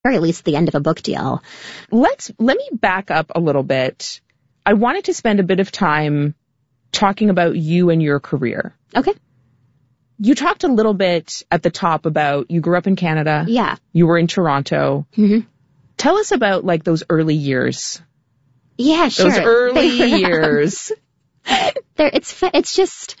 very least the end of a book deal. Let me back up a little bit. I wanted to spend a bit of time talking about you and your career. Okay. You talked a little bit at the top about you grew up in Canada. Yeah. You were in Toronto. Mm-hmm. Tell us about like those early years. Yeah, sure. Those early years. It's just,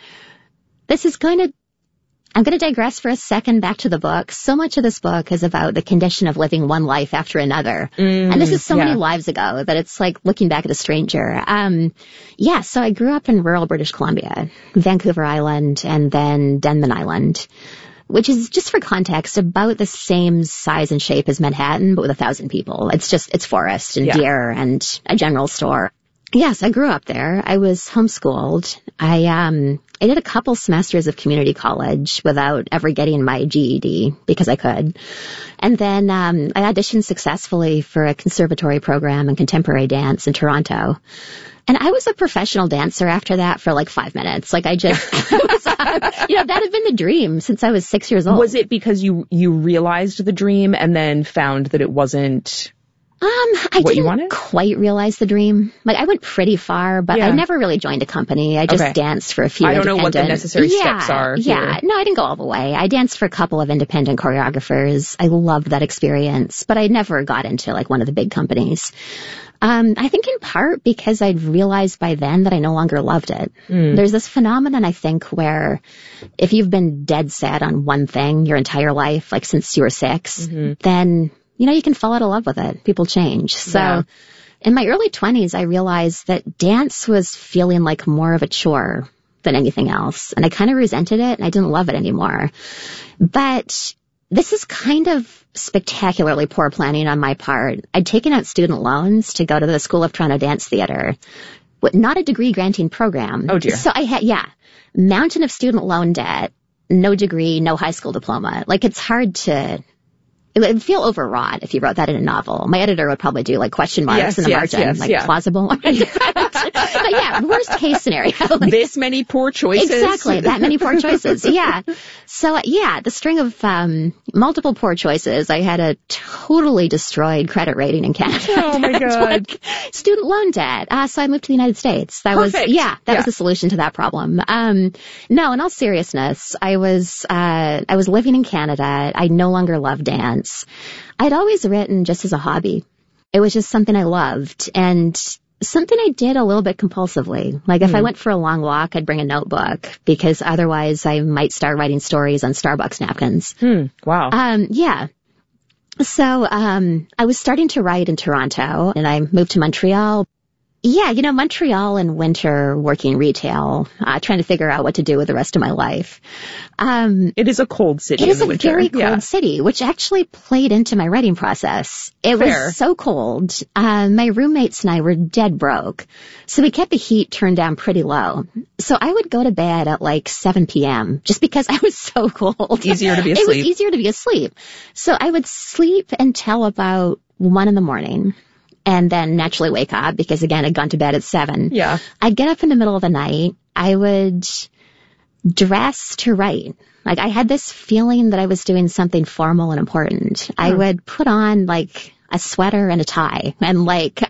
I'm going to digress for a second back to the book. So much of this book is about the condition of living one life after another. And this is so many lives ago that it's like looking back at a stranger. So I grew up in rural British Columbia, Vancouver Island, and then Denman Island, which is, just for context, about the same size and shape as Manhattan, but with 1,000 people. It's forest and deer and a general store. Yes, I grew up there. I was homeschooled. I did a couple semesters of community college without ever getting my GED because I could. And then I auditioned successfully for a conservatory program in contemporary dance in Toronto. And I was a professional dancer after that for like 5 minutes. Like that had been the dream since I was 6 years old. Was it because you realized the dream and then found that it wasn't I didn't quite realize the dream. Like, I went pretty far, but I never really joined a company. I just danced for a few I don't know what the necessary steps are. Yeah. No, I didn't go all the way. I danced for a couple of independent choreographers. I loved that experience, but I never got into like one of the big companies. I think in part because I'd realized by then that I no longer loved it. There's this phenomenon, I think, where if you've been dead set on one thing your entire life, like since you were 6, then you can fall out of love with it. People change. So in my early 20s, I realized that dance was feeling like more of a chore than anything else. And I kind of resented it and I didn't love it anymore. But this is kind of spectacularly poor planning on my part. I'd taken out student loans to go to the School of Toronto Dance Theatre, but not a degree granting program. Oh dear. So I had, mountain of student loan debt, no degree, no high school diploma. Like it's hard to... It would feel overwrought if you wrote that in a novel. My editor would probably do like question marks in the margin, plausible. But worst case scenario. This many poor choices. Exactly, that many poor choices. Yeah. So the string of multiple poor choices. I had a totally destroyed credit rating in Canada. Oh my God. Student loan debt. So I moved to the United States. That Perfect. was the solution to that problem. No, in all seriousness, I was living in Canada. I no longer loved dance. I'd always written just as a hobby. It was just something I loved and something I did a little bit compulsively. Like if I went for a long walk, I'd bring a notebook because otherwise I might start writing stories on Starbucks napkins. Wow. So I was starting to write in Toronto and I moved to Montreal. Yeah, Montreal in winter, working retail, trying to figure out what to do with the rest of my life. It is a cold city in the winter. It is a very cold city, which actually played into my writing process. It was so cold. My roommates and I were dead broke. So we kept the heat turned down pretty low. So I would go to bed at like 7 p.m. just because I was so cold. Easier to be asleep. It was easier to be asleep. So I would sleep until about 1 a.m. and then naturally wake up because, again, I'd gone to bed at 7. Yeah. I'd get up in the middle of the night. I would dress to write. Like, I had this feeling that I was doing something formal and important. I would put on, like, a sweater and a tie and, like,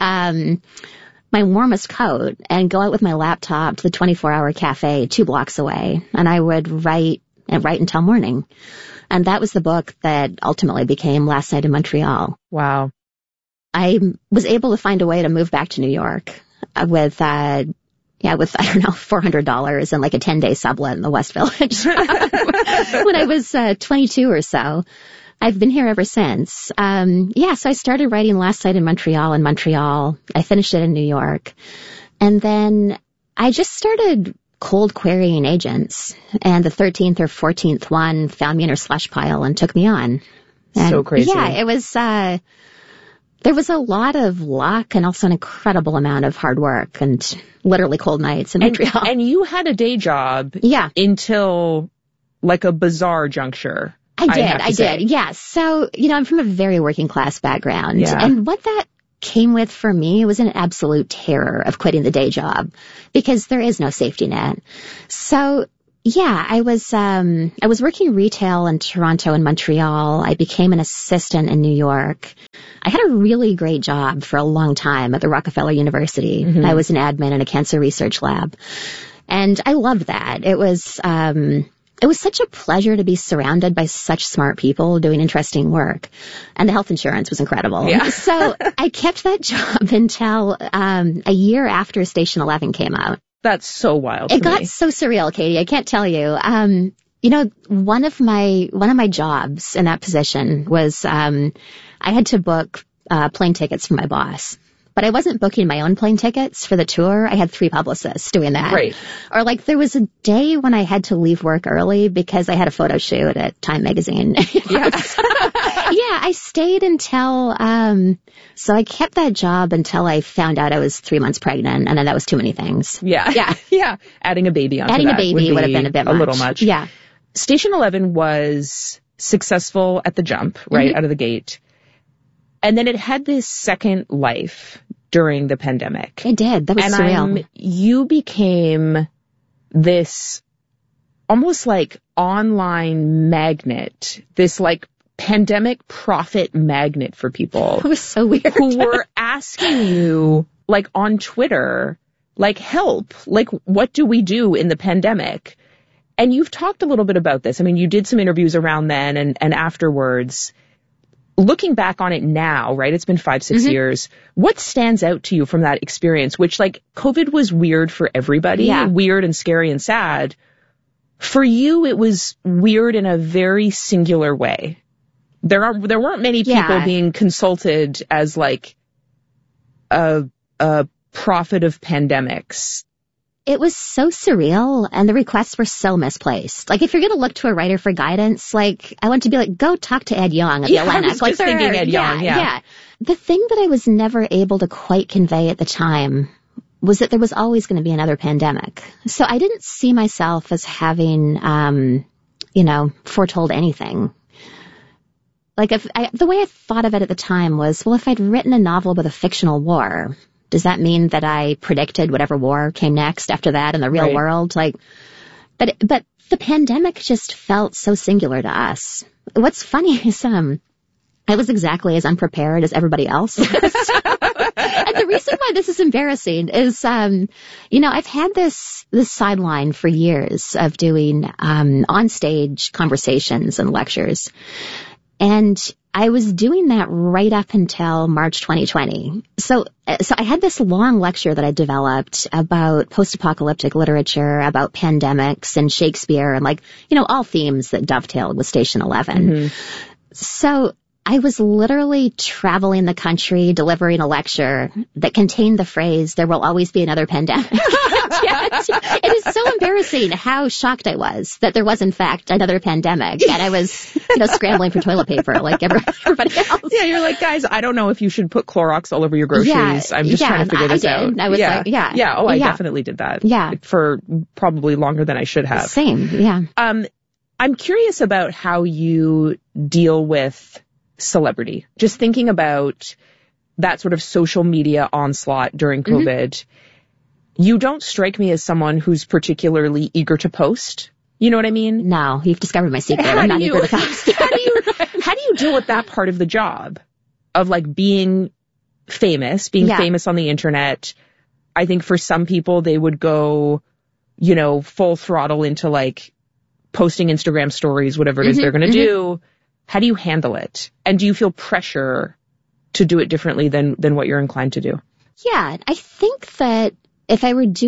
my warmest coat and go out with my laptop to the 24-hour cafe 2 blocks away. And I would write until morning. And that was the book that ultimately became Last Night in Montreal. Wow. I was able to find a way to move back to New York with I don't know, $400 and like a 10-day sublet in the West Village when I was 22 or so. I've been here ever since. So I started writing Last Night in Montreal. I finished it in New York. And then I just started cold querying agents. And the 13th or 14th one found me in her slush pile and took me on. And so crazy. Yeah, it was... there was a lot of luck and also an incredible amount of hard work and literally cold nights in Montreal. And you had a day job until like a bizarre juncture. I did. Yes. So, I'm from a very working class background. Yeah. And what that came with for me was an absolute terror of quitting the day job because there is no safety net. So Yeah, I was working retail in Toronto and Montreal. I became an assistant in New York. I had a really great job for a long time at the Rockefeller University. Mm-hmm. I was an admin in a cancer research lab. And I loved that. It was such a pleasure to be surrounded by such smart people doing interesting work. And the health insurance was incredible. Yeah. So I kept that job until a year after Station 11 came out. That's so wild. It got so surreal, Katie. I can't tell you. One of my jobs in that position was I had to book plane tickets for my boss. But I wasn't booking my own plane tickets for the tour. I had 3 publicists doing that. Right. Or like there was a day when I had to leave work early because I had a photo shoot at Time Magazine. Yeah. Yeah, I stayed until, so I kept that job until I found out I was 3 months pregnant, and then that was too many things. Yeah. Yeah. Yeah. Adding a baby onto Adding that a baby would have been a bit much. A little much. Yeah. Station 11 was successful at the jump, right, mm-hmm. out of the gate. And then it had this second life during the pandemic. It did. That was surreal. You became this almost like online magnet, this like pandemic profit magnet for people. It was so weird. Who were asking you, like on Twitter, like help, like what do we do in the pandemic? And you've talked a little bit about this. I mean, you did some interviews around then and afterwards. Looking back on it now, right, it's been 5-6 mm-hmm. years, what stands out to you from that experience, which like COVID was weird for everybody, weird and scary and sad. For you, it was weird in a very singular way. There weren't many people being consulted as like a prophet of pandemics. It was so surreal, and the requests were so misplaced. Like, if you're going to look to a writer for guidance, like, I want to be like, go talk to Ed Yong at the Atlantic. I was just thinking Ed Yong, yeah. The thing that I was never able to quite convey at the time was that there was always going to be another pandemic. So I didn't see myself as having, foretold anything. Like, the way I thought of it at the time was, well, if I'd written a novel about a fictional war, does that mean that I predicted whatever war came next after that in the real world? Like, but the pandemic just felt so singular to us. What's funny is, I was exactly as unprepared as everybody else. And the reason why this is embarrassing is, I've had this sideline for years of doing, on-stage conversations and lectures. And I was doing that right up until March 2020. So I had this long lecture that I developed about post-apocalyptic literature, about pandemics and Shakespeare and all themes that dovetailed with Station 11. Mm-hmm. So I was literally traveling the country delivering a lecture that contained the phrase, there will always be another pandemic. It is so embarrassing how shocked I was that there was, in fact, another pandemic. And I was, scrambling for toilet paper like everybody else. Yeah, you're like, guys, I don't know if you should put Clorox all over your groceries. Yeah, I'm just trying to figure this out. I was like, yeah. Yeah, I definitely did that. Yeah. For probably longer than I should have. Same, yeah. I'm curious about how you deal with celebrity. Just thinking about that sort of social media onslaught during COVID. Mm-hmm. You don't strike me as someone who's particularly eager to post. You know what I mean? No, you've discovered my secret. I'm not eager to post. How do you deal with that part of the job of like being famous on the internet? I think for some people they would go, full throttle into like posting Instagram stories, whatever it is they're going to do. How do you handle it? And do you feel pressure to do it differently than what you're inclined to do? Yeah, I think that if I were on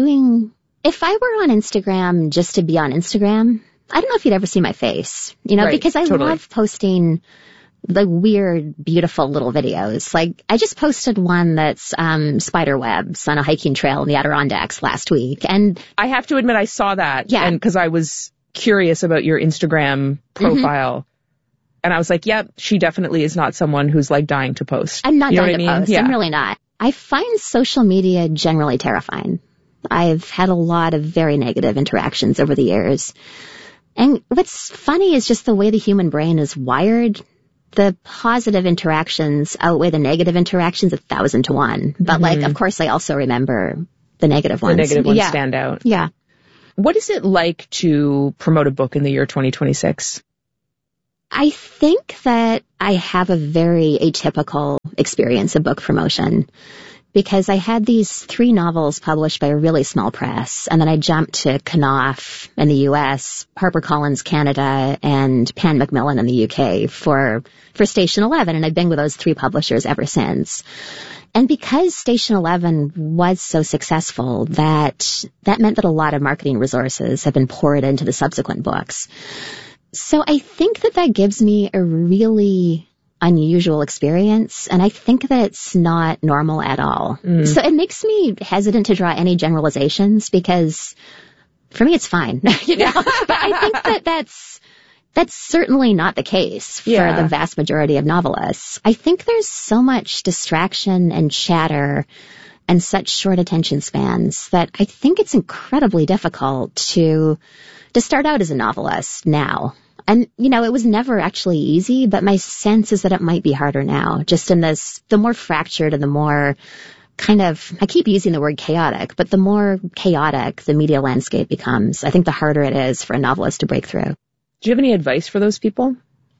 Instagram just to be on Instagram, I don't know if you'd ever see my face, because I love posting the weird, beautiful little videos. Like, I just posted one that's spider webs on a hiking trail in the Adirondacks last week. And I have to admit I saw that. Yeah. And because I was curious about your Instagram profile. Mm-hmm. And I was like, yep, she definitely is not someone who's like dying to post. I'm not dying to post. Yeah. I'm really not. I find social media generally terrifying. I've had a lot of very negative interactions over the years. And what's funny is just the way the human brain is wired. The positive interactions outweigh the negative interactions 1,000 to 1. But of course, I also remember the negative ones. The negative ones stand out. Yeah. What is it like to promote a book in the year 2026? I think that I have a very atypical experience of book promotion because I had these 3 novels published by a really small press, and then I jumped to Knopf in the US, HarperCollins Canada, and Pan Macmillan in the UK for Station 11, and I've been with those 3 publishers ever since. And because Station 11 was so successful, that meant that a lot of marketing resources have been poured into the subsequent books. So I think that gives me a really unusual experience, and I think that it's not normal at all. So it makes me hesitant to draw any generalizations because for me it's fine, you know. But I think that's certainly not the case for the vast majority of novelists. I think there's so much distraction and chatter and such short attention spans that I think it's incredibly difficult to start out as a novelist now. And, you know, it was never actually easy, but my sense is that it might be harder now, just in this, the more fractured and the more kind of, I keep using the word chaotic, but the more chaotic the media landscape becomes, I think the harder it is for a novelist to break through. Do you have any advice for those people?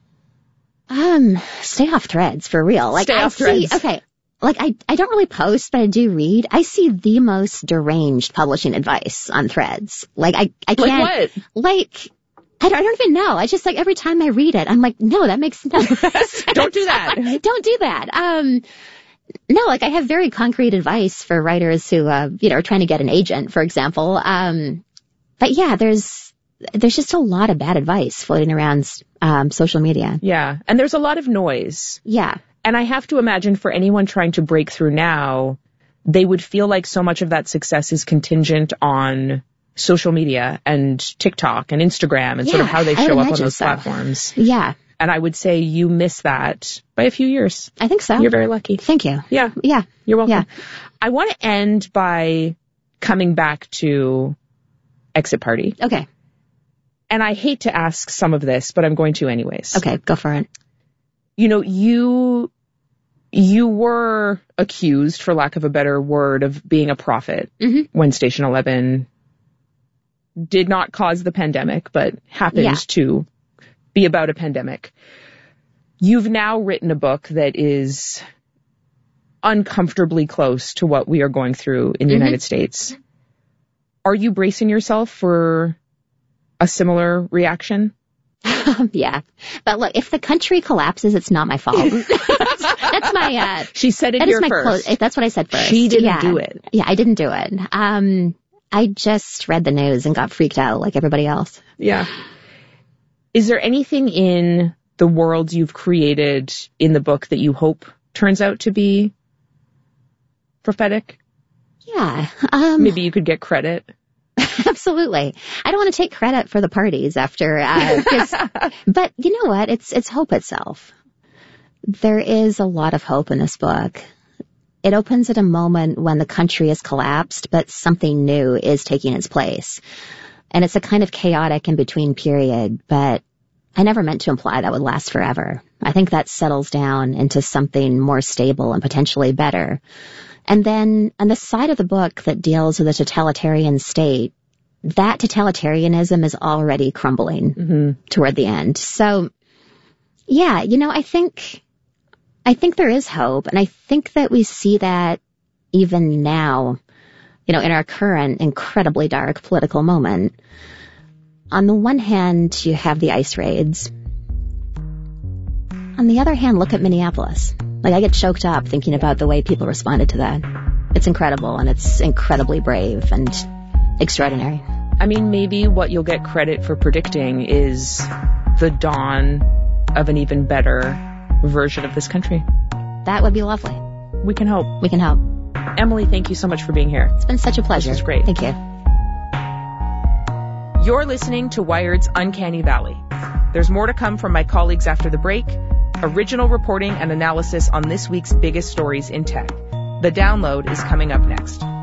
Stay off Threads, for real. Like, stay off Threads. Okay. Like, I don't really post, but I do read. I see the most deranged publishing advice on Threads. Like, I can't. Like what? Like, I don't even know. I just, like, every time I read it, I'm like, no, that makes no sense. Don't do that. Don't do that. No, like, I have very concrete advice for writers who, you know, are trying to get an agent, for example. But yeah, there's just a lot of bad advice floating around, social media. Yeah. And there's a lot of noise. Yeah. And I have to imagine for anyone trying to break through now, they would feel like so much of that success is contingent on social media and TikTok and Instagram and sort of how they show up on those platforms. Yeah. And I would say you miss that by a few years. I think so. You're very lucky. Thank you. Yeah. Yeah. You're welcome. Yeah. I want to end by coming back to Exit Party. Okay. And I hate to ask some of this, but I'm going to anyways. Okay, go for it. You know, you were accused, for lack of a better word, of being a prophet when Station 11 did not cause the pandemic, but happened to be about a pandemic. You've now written a book that is uncomfortably close to what we are going through in the United States. Are you bracing yourself for a similar reaction? Yeah. But look, if the country collapses, it's not my fault. That's my, she said it here first. That's what I said first. She didn't do it. Yeah, I didn't do it. I just read the news and got freaked out like everybody else. Yeah. Is there anything in the world you've created in the book that you hope turns out to be prophetic? Yeah. Maybe you could get credit. Absolutely. I don't want to take credit for the parties after, but you know what? It's hope itself. There is a lot of hope in this book. It opens at a moment when the country has collapsed, but something new is taking its place. And it's a kind of chaotic in-between period, but I never meant to imply that would last forever. I think that settles down into something more stable and potentially better. And then on the side of the book that deals with a totalitarian state, that totalitarianism is already crumbling toward the end. So, yeah, you know, I think there is hope, and I think that we see that even now, you know, in our current incredibly dark political moment. On the one hand, you have the ICE raids. On the other hand, look at Minneapolis. Like, I get choked up thinking about the way people responded to that. It's incredible, and it's incredibly brave and extraordinary. I mean, maybe what you'll get credit for predicting is the dawn of an even better version of this country. That would be lovely. We can hope. We can hope. Emily, thank you so much for being here. It's been such a pleasure. This was great. Thank you. You're listening to Wired's Uncanny Valley. There's more to come from my colleagues after the break. Original reporting and analysis on this week's biggest stories in tech. The Download is coming up next.